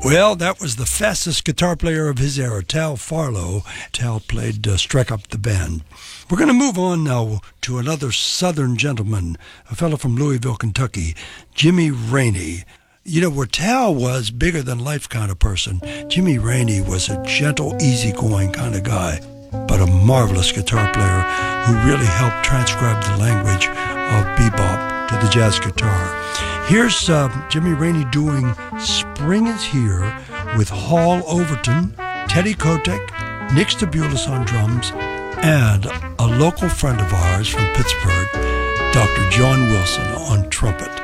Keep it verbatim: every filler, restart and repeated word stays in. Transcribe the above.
Well, that was the fastest guitar player of his era, Tal Farlow. Tal played uh, Strike Up the Band. We're going to move on now to another Southern gentleman, a fellow from Louisville, Kentucky, Jimmy Rainey. You know, where Tal was bigger than life kind of person, Jimmy Rainey was a gentle, easygoing kind of guy, but a marvelous guitar player who really helped transcribe the language of bebop to the jazz guitar. Here's uh, Jimmy Rainey doing Spring is Here with Hall Overton, Teddy Kotek, Nick Stabulis on drums, and a local friend of ours from Pittsburgh, Doctor John Wilson on trumpet.